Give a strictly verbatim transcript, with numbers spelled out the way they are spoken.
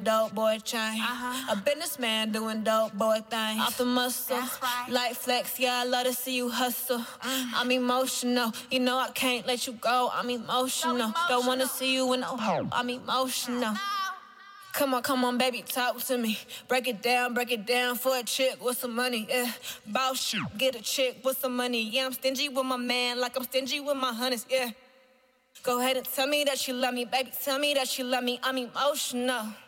dope boy chain. Uh-huh. A businessman doing dope boy things. Off the muscle, That's right. light flex, yeah, I love to see you hustle. Mm. I'm emotional, you know I can't let you go. I'm emotional, So emotional. don't wanna see you in no hole. I'm emotional. Come on, come on, baby, talk to me. Break it down, break it down for a chick with some money, yeah. Boss shit, get a chick with some money. Yeah, I'm stingy with my man like I'm stingy with my honeys, yeah. Go ahead and tell me that you love me, baby, tell me that you love me. I'm emotional.